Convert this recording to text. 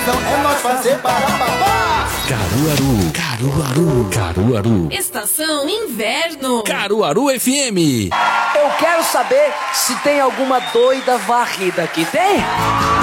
diversão é nós fazer parapapá. Caruaru. Estação Inverno. Caruaru FM. Eu quero saber se tem alguma doida varrida aqui. Tem?